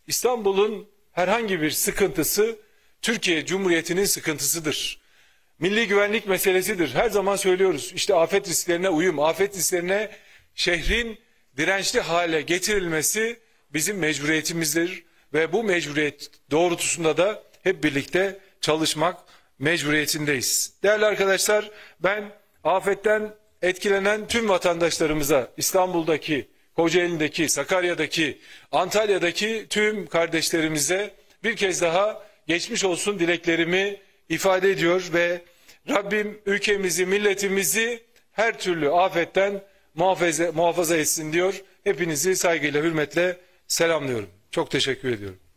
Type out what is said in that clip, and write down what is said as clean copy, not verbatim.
İstanbul'un herhangi bir sıkıntısı Türkiye Cumhuriyeti'nin sıkıntısıdır. Milli güvenlik meselesidir. Her zaman söylüyoruz. İşte afet risklerine uyum, afet risklerine şehrin dirençli hale getirilmesi bizim mecburiyetimizdir. Ve bu mecburiyet doğrultusunda da hep birlikte çalışmak mecburiyetindeyiz. Değerli arkadaşlar, ben afetten etkilenen tüm vatandaşlarımıza, İstanbul'daki, Kocaeli'ndeki, Sakarya'daki, Antalya'daki tüm kardeşlerimize bir kez daha geçmiş olsun dileklerimi ifade ediyor ve Rabbim ülkemizi, milletimizi her türlü afetten muhafaza etsin diyor. Hepinizi saygıyla, hürmetle selamlıyorum. Çok teşekkür ediyorum.